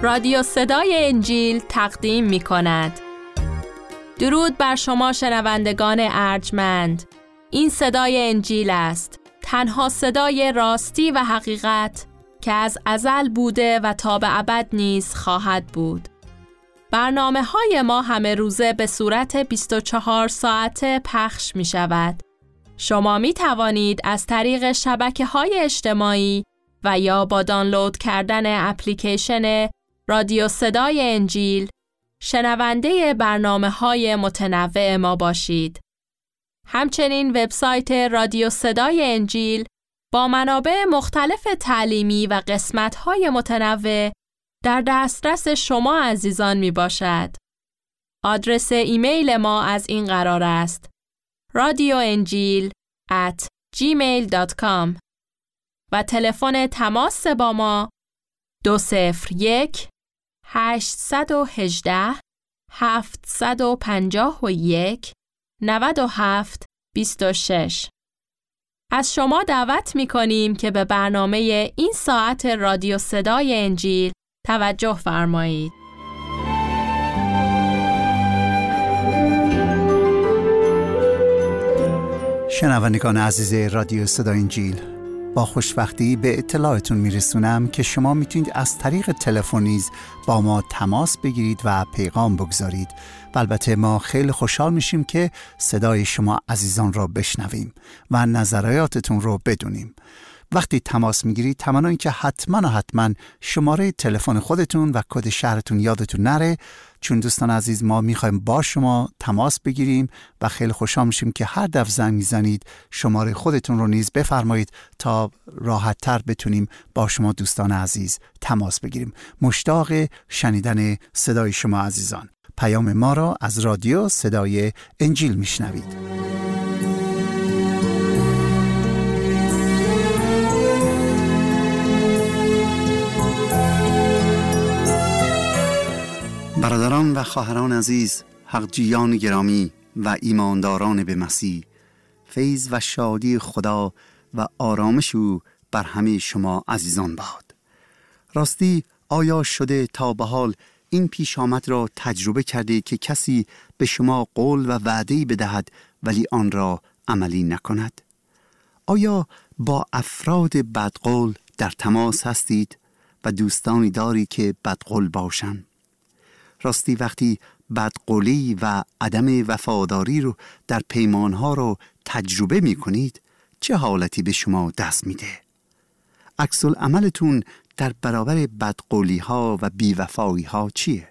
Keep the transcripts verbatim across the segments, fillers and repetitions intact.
رادیو صدای انجیل تقدیم می کند. درود بر شما شنوندگان ارجمند. این صدای انجیل است، تنها صدای راستی و حقیقت که از ازل بوده و تا به ابد نیز خواهد بود. برنامه های ما همه روزه به صورت بیست و چهار ساعته پخش می شود. شما می توانید از طریق شبکه های اجتماعی و یا با دانلود کردن اپلیکیشن رادیو صدای انجیل شنونده برنامه های متنوع ما باشید. همچنین وبسایت رادیو صدای انجیل با منابع مختلف تعلیمی و قسمت های متنوع در دسترس شما عزیزان می باشد. آدرس ایمیل ما از این قرار است: رادیو انجیل ات جیمیل دات کام و تلفن تماس با ما دو صفر یک هشت یک هشت هفت پنج یک نه هفت دو شش. از شما دعوت می کنیم که به برنامه این ساعت رادیو صدای انجیل توجه فرمایید. شنوندگان عزیز رادیو صدای انجیل، با خوشبختی به اطلاعتون میرسونم که شما میتونید از طریق تلفن نیز با ما تماس بگیرید و پیغام بگذارید و البته ما خیلی خوشحال میشیم که صدای شما عزیزان را بشنویم و نظریاتتون رو بدونیم. وقتی تماس میگیرید تمنا این که حتما و حتما شماره تلفن خودتون و کد شهرتون یادتون نره، چون دوستان عزیز ما میخوایم با شما تماس بگیریم و خیلی خوشحال میشیم که هر دفعه زنگ میزنید شماره خودتون رو نیز بفرمایید تا راحت تر بتونیم با شما دوستان عزیز تماس بگیریم. مشتاق شنیدن صدای شما عزیزان. پیام ما را از رادیو صدای انجیل میشنوید. برادران و خواهران عزیز، حق‌جویان گرامی و ایمانداران به مسیح، فیض و شادی خدا و آرامش او بر همه شما عزیزان باد. راستی آیا شده تا به حال این پیش آمد را تجربه کرده که کسی به شما قول و وعده‌ای بدهد ولی آن را عملی نکند؟ آیا با افراد بدقول در تماس هستید و دوستانی داری که بدقول باشند؟ راستی وقتی بدقولی و عدم وفاداری رو در پیمانها رو تجربه می کنید چه حالتی به شما دست میده؟ عکس العملتون در برابر بدقولی ها و بیوفایی ها چیه؟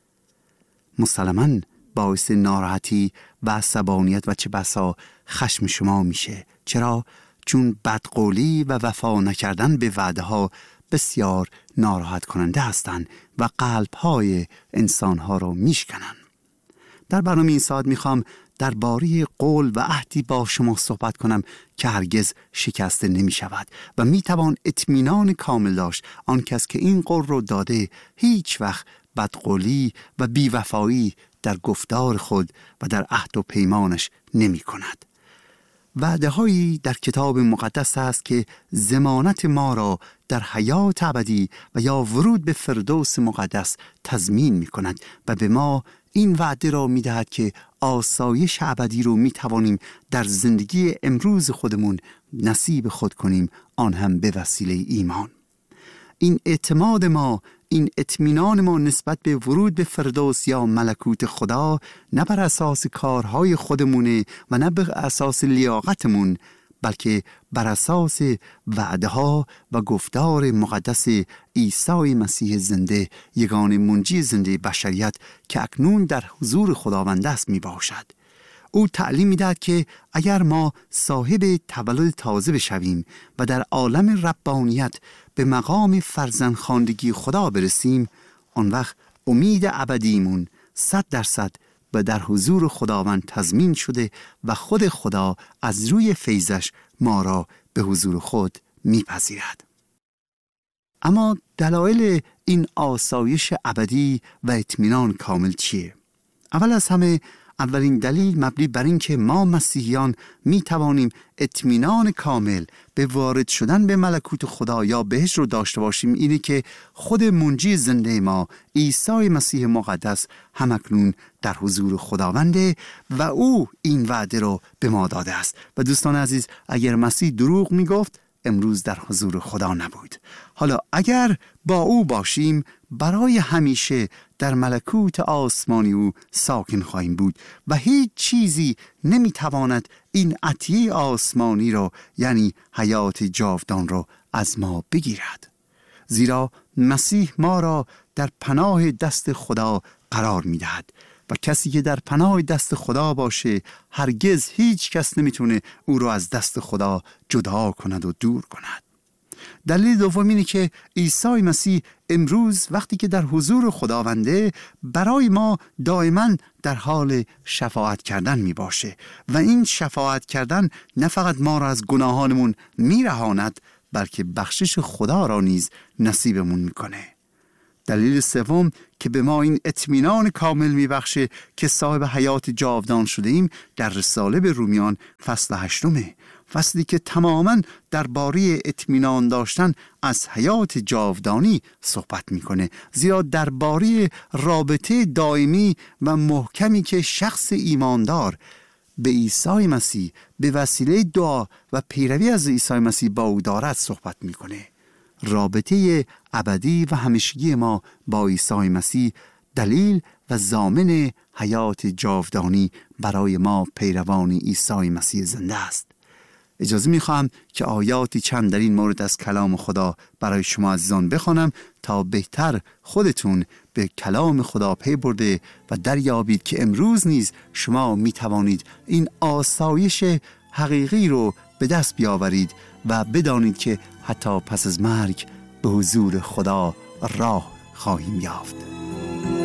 مسلماً باعث ناراحتی و عصبانیت و چه بسا خشم شما میشه. چرا؟ چون بدقولی و وفا نکردن به وعده ها بسیار ناراحت کننده هستند و قلب های انسان ها رو میشکنن. در برنامه این ساعت میخوام درباره قول و عهدی با شما صحبت کنم که هرگز شکسته نمی شود و میتوان اطمینان کامل داشت آن کس که این قول رو داده هیچ وقت بدقولی و بیوفایی در گفتار خود و در عهد و پیمانش نمی کند. وعده هایی در کتاب مقدس است که ضمانت ما را در حیات ابدی و یا ورود به فردوس مقدس تضمین می کند و به ما این وعده را می دهد که آسایش ابدی رو می توانیم در زندگی امروز خودمون نصیب خود کنیم، آن هم به وسیله ایمان. این اعتماد ما، این اطمینان ما نسبت به ورود به فردوس یا ملکوت خدا نه بر اساس کارهای خودمونه و نه بر اساس لیاقتمون، بلکه بر اساس وعده ها و گفتار مقدس عیسی مسیح زنده، یگانه منجی زنده بشریت که اکنون در حضور خداوند است می باشد. او تعلیم می دهد که اگر ما صاحب تولد تازه بشویم و در عالم ربانیت به مقام فرزندخواندگی خدا برسیم، آن وقت امید ابدیمون صد درصد و در حضور خداوند تضمین شده و خود خدا از روی فیضش ما را به حضور خود میپذیرد. اما دلایل این آسایش ابدی و اطمینان کامل چیه؟ اول از همه اولین دلیل مبنی بر این که ما مسیحیان می توانیم اطمینان کامل به وارد شدن به ملکوت خدا یا بهشت رو داشته باشیم اینه که خود منجی زنده ما عیسی مسیح مقدس همکنون در حضور خداونده و او این وعده رو به ما داده است. و دوستان عزیز، اگر مسیح دروغ می گفت امروز در حضور خدا نبود. حالا اگر با او باشیم برای همیشه در ملکوت آسمانی او ساکن خواهیم بود و هیچ چیزی نمیتواند این عطیه آسمانی رو یعنی حیات جاودان رو از ما بگیرد، زیرا مسیح ما را در پناه دست خدا قرار میدهد و کسی که در پناه دست خدا باشه هرگز هیچ کس نمیتونه او رو از دست خدا جدا کند و دور کند. دلیل دوم اینه که عیسی مسیح امروز وقتی که در حضور خداونده برای ما دائما در حال شفاعت کردن می باشه و این شفاعت کردن نه فقط ما را از گناهانمون می رهاند بلکه بخشش خدا را نیز نصیبمون می کنه. دلیل سوم که به ما این اطمینان کامل میبخشه که صاحب حیات جاودان شده ایم در رساله به رومیان فصل هشتمه، فصلی که تماماً درباره اطمینان داشتن از حیات جاودانی صحبت میکنه، زیرا درباره رابطه دائمی و محکمی که شخص ایماندار به عیسی مسیح به وسیله دعا و پیروی از عیسی مسیح با او دارد صحبت میکنه. رابطه ابدی و همیشگی ما با عیسی مسیح دلیل و ضامن حیات جاودانی برای ما پیروان عیسی مسیح زنده است. اجازه میخواهم که آیاتی چند در این مورد از کلام خدا برای شما عزیزان بخوانم تا بهتر خودتون به کلام خدا پی برده و دریابید که امروز نیز شما میتوانید این آسایش حقیقی رو به دست بیاورید و بدانید که حتی پس از مرگ به حضور خدا راه خواهیم یافت.